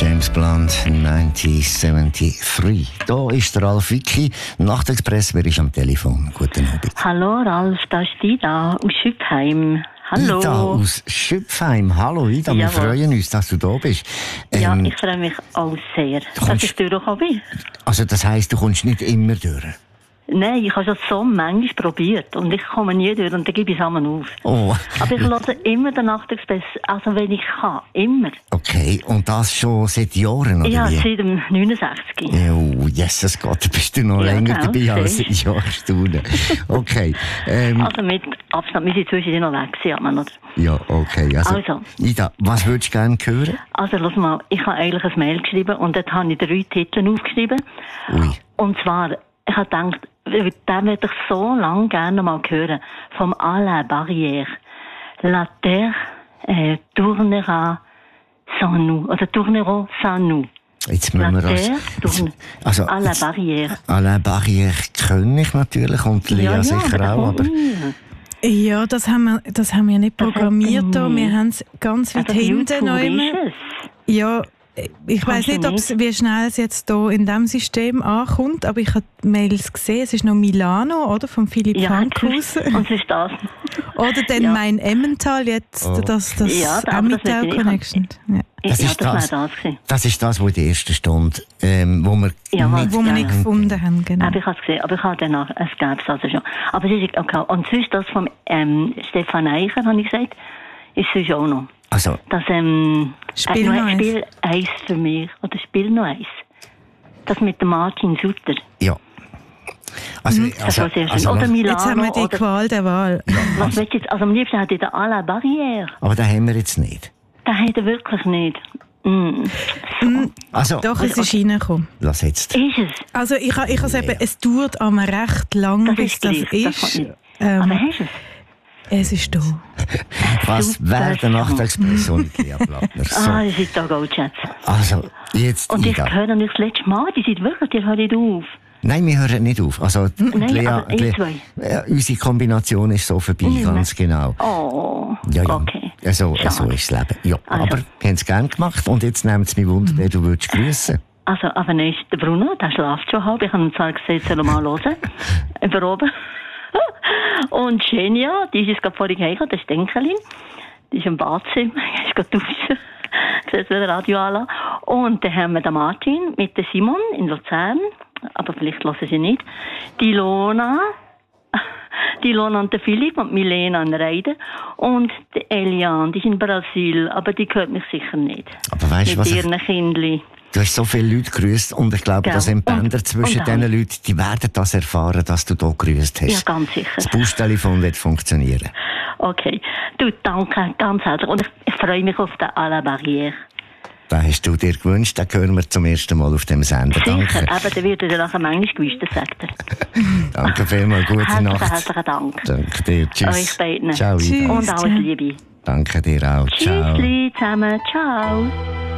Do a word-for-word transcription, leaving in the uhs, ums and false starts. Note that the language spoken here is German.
James Blunt, neunzehnhundertdreiundsiebzig. Da ist der Ralf Wicki. Nachtexpress, wer ist am Telefon? Guten Abend. Hallo Ralf, da ist Ida aus Schüpfheim. Hallo. Ida aus Schüpfheim. Hallo Ida, wir Jawohl. freuen uns, dass du da bist. Ähm, Ja, ich freue mich auch sehr, dass kommst- ich durchgekommen bin. Also das heisst, du kommst nicht immer durch? Nein, ich habe schon so manchmal probiert und ich komme nie durch und dann gebe ich es einmal auf. Oh. Aber ich höre immer den Nachtexpress, also wenn ich kann, immer. Okay, und das schon seit Jahren, oder Ja, wie? seit dem neunundsechzig. Oh, Jesus Gott, bist du noch Ja, länger genau, dabei als siehst. ich. Ja, staune. Okay. Ähm, Also mit Abstand, wir sind zwischendurch noch weg gewesen, aber noch. ja, okay. Also, Also. Ida, was würdest du gerne hören? Also, lass mal, ich habe eigentlich ein Mail geschrieben und dort habe ich drei Titel aufgeschrieben. Ui. Und zwar, ich habe gedacht, den möchte ich so lange gerne mal hören. Vom Alain Barrière. La terre äh, tournera sans nous. Oder tournera sans nous. Jetzt La müssen wir terre das. tourne. Also, Alain jetzt- Barrière. Alain Barrière kenne ich natürlich und Lea sicher der auch, kommt aber nie. Ja, das haben wir, das haben wir nicht Das hat programmiert. er da. nie. Wir haben es ganz weit Aber hinten noch YouTube immer. ist es. Ja, ich Kannst weiß du nicht, ob's, nicht? wie schnell es jetzt hier in diesem System ankommt, aber ich habe die Mails gesehen. Es ist noch Milano, oder? Von Philipp Ja, Fankhausen. und es ist das. Oder dann Ja. mein Emmental, jetzt Oh. das, das Ja, aber das Emmental möchte ich- Connection. Ja. das ja, ist das das. wäre das gewesen. das ist das, was in der ersten Stunde, ähm, wo wir Ja, nicht... Wo wir nicht Ja. gefunden haben, genau. Aber ich habe es gesehen, aber ich habe danach, es gäbe es also schon. Aber es ist okay. Und sonst das von ähm, Stefan Eicher, habe ich gesagt, ist sonst auch noch. Also, Das, ähm, Spiel äh, noch eins. Spiel eins für mich. Oder Spiel noch eins. Das mit dem Martin Sutter. ja. Also, Das also, war sehr schön. also, Oder lass- Milano. Jetzt haben wir die oder, Qual der Wahl. was willst du jetzt? Also am liebsten hätte ich den Alain Barrière. aber den haben wir jetzt nicht. Den hat er wirklich nicht. Mm. Also, Doch, es ist reingekommen. lass jetzt. Ist es? Also ich, ha- ich has eben, es dauert einmal recht lang, Das bis ist das gleich, das ist. kann ich. Ähm, Aber hast du es? es ist da. Was super. wäre der Nachtexpress ohne Lea Plattner? So. Ah, das ist da Goldschätz. Also, jetzt Und ich Ida. höre nicht das letzte Mal. Die sind wirklich, die hören nicht auf. Nein, wir hören nicht auf. Also, Nein, Lea, aber ihr Lea, zwei. ja, unsere Kombination ist so vorbei, Nicht mehr. ganz genau. Oh, Ja, ja. okay. So, Schade. so ist das Leben. Ja, Also. aber wir haben es gerne gemacht und jetzt nehmen es mich Wunder, wer du würdest grüßen. Also, aber dann ist der Bruno, der schläft schon halb. Ich habe ihm zwar gesagt, soll er mal hören. Über oben. Und Genia, die ist jetzt gerade vorhin heimgekommen, das ist Denkelin. Die ist im Badzimmer, die ist gerade duschen. Ich sehe das Radio an. Und dann haben wir den Martin mit dem Simon in Luzern. Aber vielleicht hören sie nicht. Die Lona. Die Lona und der Philipp und Milena an Reiden. Und die Eliane, die ist in Brasil, aber die hört mich sicher nicht. Aber weißt du, was Mit ich, ihren Kindern. du hast so viele Leute grüßt und ich glaube, Gell. das Entbänder Und- zwischen und diesen dann- Leuten, die werden das erfahren, dass du hier grüßt hast. Ja, ganz sicher. Das Buschtelefon wird funktionieren. Okay. Du, danke ganz herzlich. Und ich, ich freue mich auf den Alain Barrière. Den hast du dir gewünscht, den hören wir zum ersten Mal auf dem Sender. Sicher, Danke. aber der wird dir nachher manchmal gewusst, das sagt er. Danke vielmals, gute Herzlichen, Nacht. herzlichen Dank. Danke dir, tschüss. Euch beiden. Ciao, Ida. Tschüss. Und alles Ciao. Liebe. Danke dir auch, ciao. Tschüssli zusammen. Ciao.